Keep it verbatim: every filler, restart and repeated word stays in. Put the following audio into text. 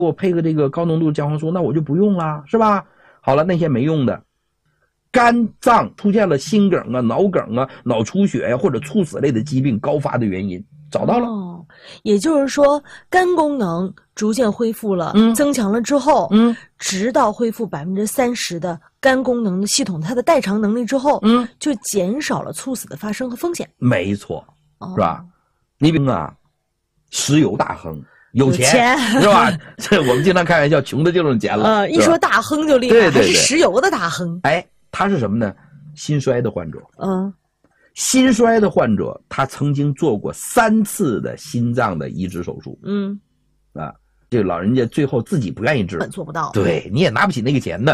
给我配个这个高浓度姜黄素，那我就不用了，是吧？好了，那些没用的，肝脏出现了心梗啊、脑梗啊、脑出血呀、啊、或者猝死类的疾病高发的原因，找到了。 哦，也就是说，肝功能逐渐恢复了， 嗯， 增强了之后， 嗯， 直到恢复百分之三十的肝功能的系统它的代偿能力之后， 嗯， 就减少了猝死的发生和风险。 没错，是吧？你比如啊，石油大亨。有钱, 有钱是吧？这我们经常开玩笑，穷的就剩钱了。 呃，一说大亨就厉害， 对对对， 还是石油的大亨。 哎，他是什么呢？心衰的患者。 嗯， 心衰的患者，他曾经做过三次的心脏的移植手术。 嗯， 啊，这个老人家最后自己不愿意治， 做不到。 对，你也拿不起那个钱的。